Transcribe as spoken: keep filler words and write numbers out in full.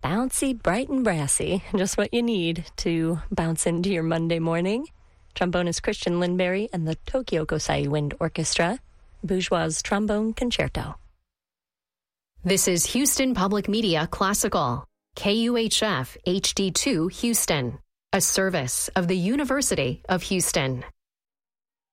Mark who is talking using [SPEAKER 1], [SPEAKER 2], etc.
[SPEAKER 1] bouncy, bright and brassy. Just what you need to bounce into your Monday morning. Trombonist Christian Lindberry and the Tokyo Kosai Wind Orchestra. Bourgeois Trombone Concerto.
[SPEAKER 2] This is Houston Public Media Classical. K U H F H D two Houston. A service of the University of Houston.